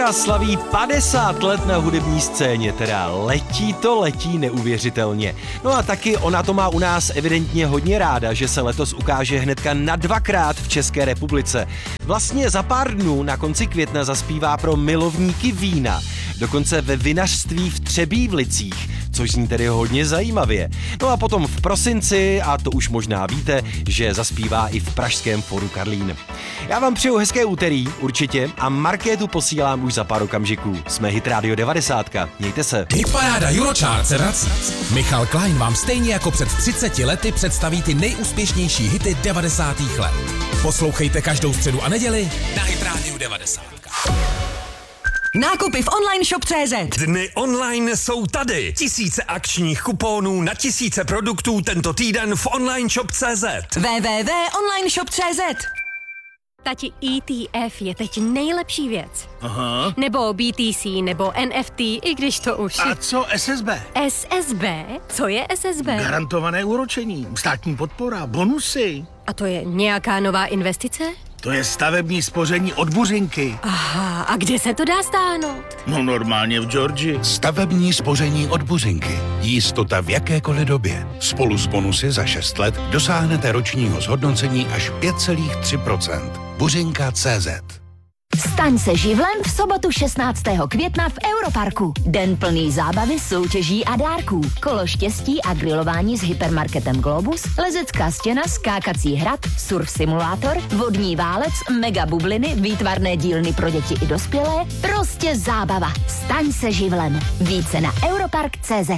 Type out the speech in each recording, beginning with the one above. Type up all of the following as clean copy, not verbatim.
Buřinka slaví 50 let na hudební scéně, teda letí neuvěřitelně. No a taky ona to má u nás evidentně hodně ráda, že se letos ukáže hnedka na 2krát v České republice. Vlastně za pár dnů na konci května zaspívá pro milovníky vína, dokonce ve vinařství v Třebívlicích, což zní tedy hodně zajímavě. No a potom v prosinci, a to už možná víte, že zaspívá i v pražském Fóru Karlín. Já vám přeju hezké úterý, určitě, a Markétu posílám už za pár okamžiků. Jsme Hit Radio 90. Mějte se. Hitparáda Eurochart se vrací. Michal Klein vám stejně jako před 30 lety představí ty nejúspěšnější hity 90. let. Poslouchejte každou středu a neděli na Hit Radio 90. Nákupy v online shop.cz. Dny online jsou tady. Tisíce akčních kuponů na tisíce produktů tento týden v online shop.cz. www.onlineshop.cz. Tati, ETF je teď nejlepší věc. Aha. Nebo BTC, nebo NFT, i když to už... A co SSB? SSB? Co je SSB? Garantované úročení, státní podpora, bonusy. A to je nějaká nová investice? To je stavební spoření od Buřinky. Aha, a kde se to dá stáhnout? No normálně v Georgii. Stavební spoření od Buřinky. Jistota v jakékoliv době. Spolu s bonusy za 6 let dosáhnete ročního zhodnocení až 5,3%. Buřinka.cz. Staň se živlem v sobotu 16. května v Europarku. Den plný zábavy, soutěží a dárků. Kolo štěstí a grilování s hypermarketem Globus, lezecká stěna, skákací hrad, surf simulátor, vodní válec, mega bubliny, výtvarné dílny pro děti i dospělé. Prostě zábava. Staň se živlem. Více na europark.cz.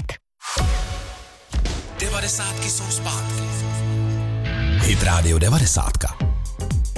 90 jsou zpátky. Hit Radio 90.